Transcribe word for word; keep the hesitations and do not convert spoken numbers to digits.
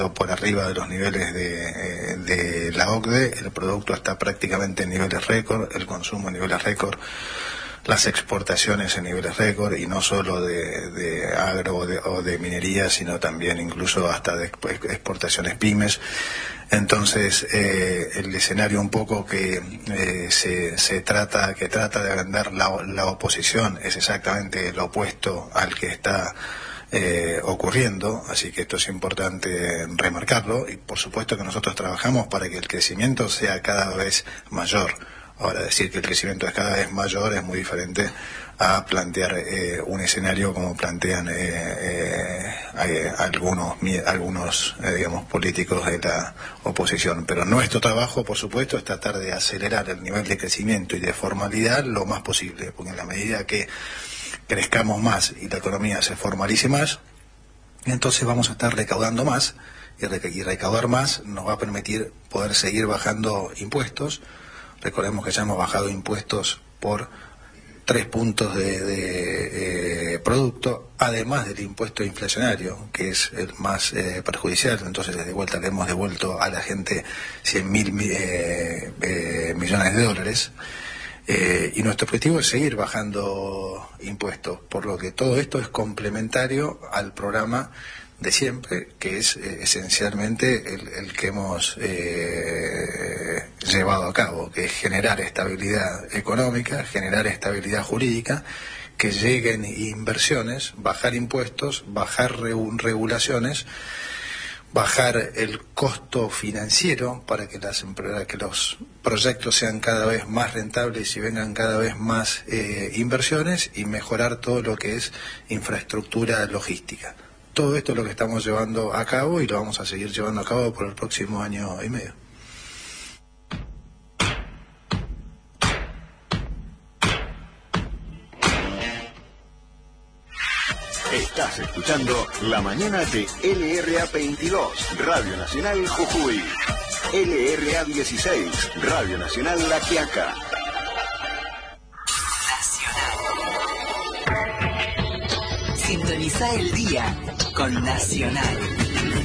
por arriba de los niveles de, de la O C D E, el producto está prácticamente en niveles récord, el consumo en niveles récord, las exportaciones en niveles récord, y no solo de, de agro o de, o de minería, sino también incluso hasta de exportaciones pymes. Entonces, eh, el escenario un poco que eh, se, se trata, que trata de vender la, la oposición es exactamente lo opuesto al que está Eh, ocurriendo, así que esto es importante remarcarlo, y por supuesto que nosotros trabajamos para que el crecimiento sea cada vez mayor. Ahora, decir que el crecimiento es cada vez mayor es muy diferente a plantear eh, un escenario como plantean eh, eh, eh, algunos, algunos eh, digamos, políticos de la oposición. Pero nuestro trabajo, por supuesto, es tratar de acelerar el nivel de crecimiento y de formalidad lo más posible, porque en la medida que crezcamos más y la economía se formalice más, entonces vamos a estar recaudando más, y, rec y recaudar más nos va a permitir poder seguir bajando impuestos. Recordemos que ya hemos bajado impuestos por tres puntos de, de eh, producto, además del impuesto inflacionario, que es el más eh, perjudicial. Entonces, de vuelta le hemos devuelto a la gente cien mil eh, eh, millones de dólares. Eh, y nuestro objetivo es seguir bajando impuestos, por lo que todo esto es complementario al programa de siempre, que es eh, esencialmente el, el que hemos eh, llevado a cabo, que es generar estabilidad económica, generar estabilidad jurídica, que lleguen inversiones, bajar impuestos, bajar re regulaciones, bajar el costo financiero para que las para que los proyectos sean cada vez más rentables y vengan cada vez más eh, inversiones, y mejorar todo lo que es infraestructura logística. Todo esto es lo que estamos llevando a cabo y lo vamos a seguir llevando a cabo por el próximo año y medio. Estás escuchando La Mañana de L R A veintidós, Radio Nacional Jujuy. L R A dieciséis, Radio Nacional La Quiaca. Nacional. Sintoniza el día con Nacional.